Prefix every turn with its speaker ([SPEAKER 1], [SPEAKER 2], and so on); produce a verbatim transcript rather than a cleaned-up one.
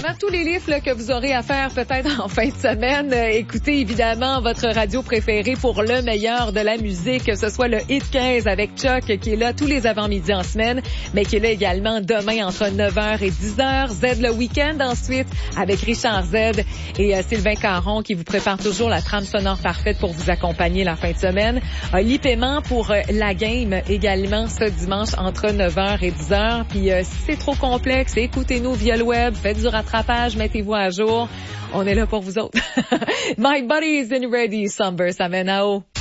[SPEAKER 1] évidemment, tous les livres là, que vous aurez à faire peut-être en fin de semaine. Euh, écoutez évidemment votre radio préférée pour le meilleur de la musique, que ce soit le Hit quinze avec Chuck qui est là tous les avant-midi en semaine, mais qui est là également demain entre neuf heures et dix heures. Z le week-end ensuite avec Richard Z et euh, Sylvain Caron qui vous prépare toujours la trame sonore parfaite pour vous accompagner la fin de semaine. Oli Paiement pour euh, la game également ce dimanche entre neuf heures et dix heures. Puis euh, si c'est trop complexe, écoutez-nous via le web, faites du rattrapage, mettez-vous à jour. On est là pour vous autres. My buddy is in ready, Somber Samenao.